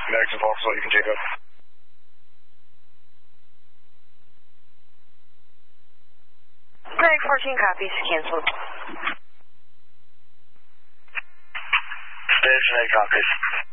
Next and Vauxhall, you can take up. Meg 14 copies, canceled. Station 8 copies.